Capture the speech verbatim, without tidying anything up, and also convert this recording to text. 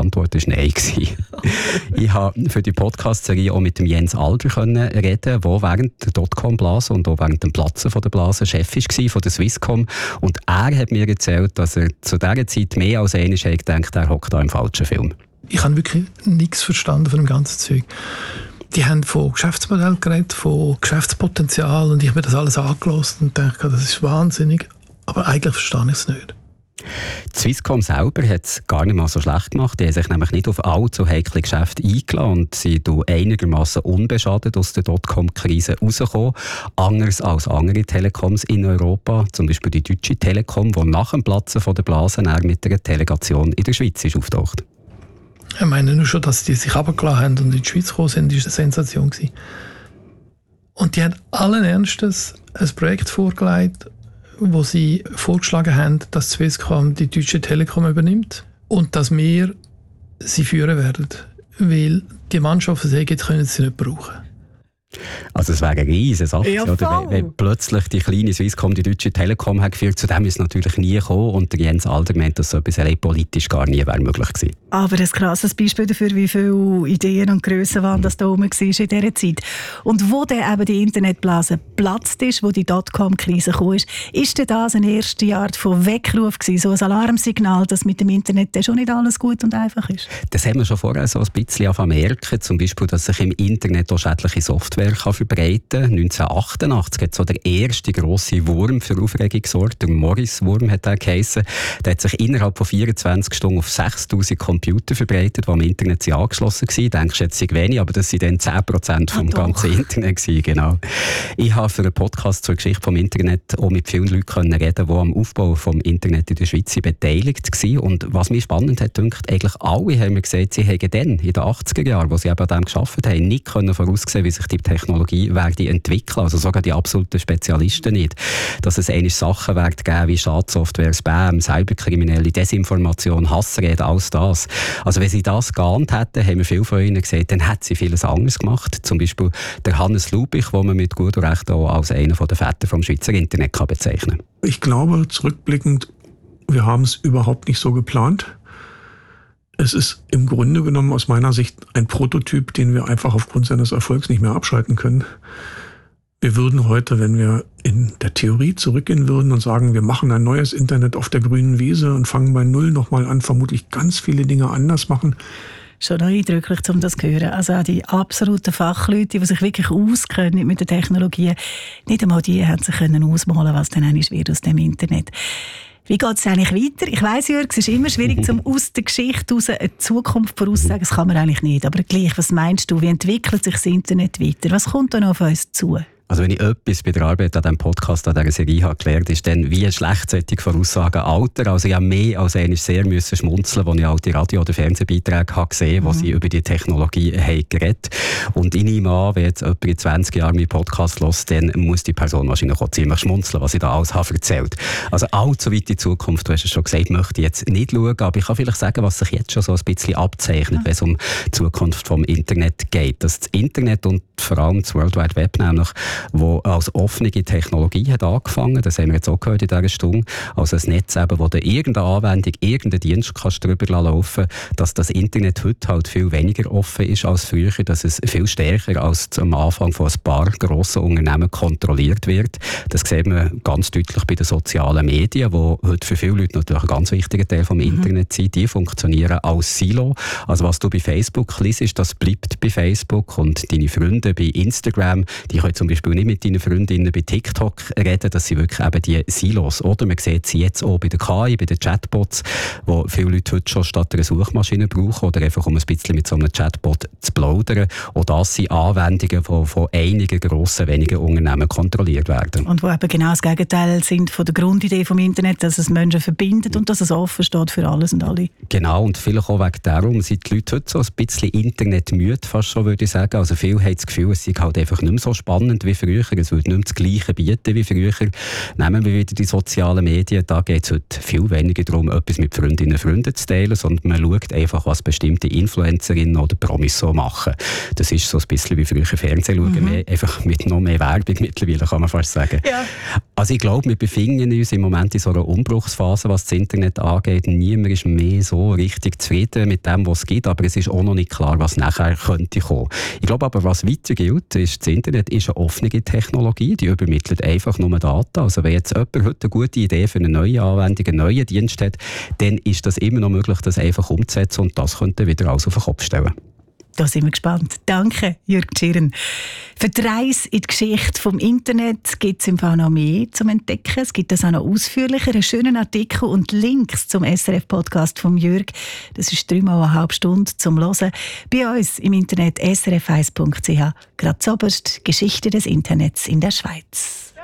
Antwort war Nein. Ich habe für die Podcast-Serie auch mit dem Jens Alder können reden, der während der Dotcom-Blase und auch während dem Platzen von der Blase Chef war von der Swisscom. Und er hat mir erzählt, dass er zu dieser Zeit mehr als einmal gedacht, er hockt da im falschen Film. Ich habe wirklich nichts verstanden von dem ganzen Zeug. Die haben von Geschäftsmodell geredet, von Geschäftspotenzial, und ich habe mir das alles angehört und dachte, das ist wahnsinnig, aber eigentlich verstehe ich es nicht. Die Swisscom selber hat es gar nicht mal so schlecht gemacht. Die haben sich nämlich nicht auf allzu heikle Geschäfte eingeladen und sind einigermaßen unbeschadet aus der Dotcom-Krise rausgekommen. Anders als andere Telekoms in Europa, zum Beispiel die Deutsche Telekom, die nach dem Platzen von der Blase mit einer Delegation in der Schweiz ist auftaucht. Ich meine nur schon, dass die sich runtergelassen haben und in die Schweiz gekommen sind, war eine Sensation gewesen. Und die haben allen Ernstes ein Projekt vorgelegt, wo sie vorgeschlagen haben, dass Swisscom die Deutsche Telekom übernimmt und dass wir sie führen werden. Weil die Mannschaft, die sie gibt, können sie nicht brauchen. Also es wäre eine riesige Sache, ja, oder? Wenn, wenn plötzlich die kleine Swisscom die Deutsche Telekom hat geführt, zu dem ist es natürlich nie gekommen, und der Jens Alder meint, dass so etwas politisch gar nie wäre möglich gewesen. Aber ein krasses Beispiel dafür, wie viele Ideen und Grössen waren, das da oben war in dieser Zeit. Und wo dann eben die Internetblase geplatzt ist, wo die Dotcom-Krise kam, ist, ist das eine erste Art von Weckruf gewesen, so ein Alarmsignal, dass mit dem Internet schon nicht alles gut und einfach ist? Das haben wir schon vorher so ein bisschen merken, zum Beispiel, dass sich im Internet auch schädliche Software kann verbreiten kann. neunzehnhundertachtundachtzig hat so der erste grosse Wurm für Aufregung gesorgt. Der Morris-Wurm hat er geheissen. Der hat sich innerhalb von vierundzwanzig Stunden auf sechstausend Computer verbreitet, die am Internet sind angeschlossen waren. Denkst du jetzt, es wenig, aber das waren dann zehn Prozent vom ah, ganzen Internet gewesen, genau. Ich habe für einen Podcast zur Geschichte vom Internet auch mit vielen Leuten reden, die am Aufbau vom Internet in der Schweiz beteiligt waren. Und was mich spannend hat, denkt, eigentlich alle haben mir gesagt, sie hätten dann, in den achtziger Jahren, wo sie eben an dem gearbeitet haben, nicht können voraussehen, wie sich die Technologie werde entwickeln, also sogar die absoluten Spezialisten nicht. Dass es einige Sachen wird geben, wie Schadsoftware, Spam, Cyberkriminelle, Desinformation, Hassreden, alles das. Also wenn sie das geahnt hätten, haben wir viele von ihnen gesagt, dann hätten sie vieles anderes gemacht. Zum Beispiel der Hannes Lubich, den man mit gutem Recht auch als einen der Väter vom Schweizer Internet kann bezeichnen kann. Ich glaube, zurückblickend, wir haben es überhaupt nicht so geplant. Es ist im Grunde genommen aus meiner Sicht ein Prototyp, den wir einfach aufgrund seines Erfolgs nicht mehr abschalten können. Wir würden heute, wenn wir in der Theorie zurückgehen würden und sagen, wir machen ein neues Internet auf der grünen Wiese und fangen bei Null nochmal an, vermutlich ganz viele Dinge anders machen. Schon eindrücklich, um das zu hören. Also auch die absoluten Fachleute, die sich wirklich auskennen mit der Technologie, nicht einmal die haben sich können ausmalen, was dann eigentlich wird aus dem Internet. Wie geht es eigentlich weiter? Ich weiss, Jörg, es ist immer schwierig, zum aus der Geschichte heraus eine Zukunft voraussagen. Das kann man eigentlich nicht. Aber gleich, was meinst du? Wie entwickelt sich das Internet weiter? Was kommt da noch auf uns zu? Also wenn ich etwas bei der Arbeit an diesem Podcast, an dieser Serie habe gelernt, ist dann, wie schlecht solche Voraussagen altern. Also ich habe mehr als einmal sehr müssen schmunzeln, als ich alte Radio- oder Fernsehbeiträge habe gesehen, wo mhm. sie über die Technologie haben geredet. Und ich nehme an, wenn jetzt jemand in zwanzig Jahren meinen Podcast hört, dann muss die Person wahrscheinlich auch ziemlich schmunzeln, was ich da alles habe erzählt. Also allzu weit in die Zukunft, du hast es schon gesagt, möchte ich jetzt nicht schauen, aber ich kann vielleicht sagen, was sich jetzt schon so ein bisschen abzeichnet, ja. wenn es um die Zukunft vom Internet geht. Dass das Internet und vor allem das World Wide Web nämlich, wo als offene Technologie hat angefangen, das haben wir jetzt auch gehört in dieser Stunde, also ein Netz, eben, wo du irgendeine Anwendung, irgendeinen Dienst kannst drüber laufen, dass das Internet heute halt viel weniger offen ist als früher, dass es viel stärker als am Anfang von ein paar grossen Unternehmen kontrolliert wird. Das sieht man ganz deutlich bei den sozialen Medien, die heute für viele Leute natürlich ein ganz wichtiger Teil vom mhm. Internet sind. Die funktionieren als Silo. Also was du bei Facebook liest, das bleibt bei Facebook, und deine Freunde bei Instagram, die können zum Beispiel nicht mit deinen Freundinnen bei TikTok reden, dass sie wirklich eben die Silos, oder? Man sieht sie jetzt auch bei der K I, bei den Chatbots, wo viele Leute heute schon statt einer Suchmaschine brauchen oder einfach um ein bisschen mit so einem Chatbot zu plaudern. Auch das sind Anwendungen, die von einigen grossen, wenigen Unternehmen kontrolliert werden. Und wo eben genau das Gegenteil sind von der Grundidee des Internet, dass es Menschen verbindet und dass es offen steht für alles und alle. Genau, und vielleicht auch wegen darum sind die Leute heute so ein bisschen internetmüde, fast schon, würde ich sagen. Also viele haben das Gefühl, es sei halt einfach nicht mehr so spannend wie früher. Es würde nicht mehr das Gleiche bieten wie früher. Nehmen wir wieder die sozialen Medien. Da geht es heute viel weniger darum, etwas mit Freundinnen und Freunden zu teilen, sondern man schaut einfach, was bestimmte Influencerinnen oder Promis so machen. Das ist so ein bisschen wie früher Fernsehen schauen, mhm. mehr, einfach mit noch mehr Werbung mittlerweile, kann man fast sagen. Ja. Also ich glaube, wir befinden uns im Moment in so einer Umbruchsphase, was das Internet angeht. Niemand ist mehr so richtig zufrieden mit dem, was es gibt, aber es ist auch noch nicht klar, was nachher könnte kommen. Ich glaube aber, was weiter gilt, ist, das Internet ist eine offene Technologie, die übermittelt einfach nur Daten. Also wenn jetzt jemand heute eine gute Idee für eine neue Anwendung, einen neuen Dienst hat, dann ist das immer noch möglich, das einfach umzusetzen und das könnte wieder alles auf den Kopf stellen. Da sind wir gespannt. Danke, Jürg Tschirren. Für die Reise in die Geschichte vom Internet gibt es im Fall noch mehr zum Entdecken. Es gibt das auch noch ausführlicher, einen schönen Artikel und Links zum S R F-Podcast von Jürg. Das ist dreimal eine halbe Stunde zum Hören. Bei uns im Internet s r f eins punkt c h. Gerade zoberst Geschichte des Internets in der Schweiz.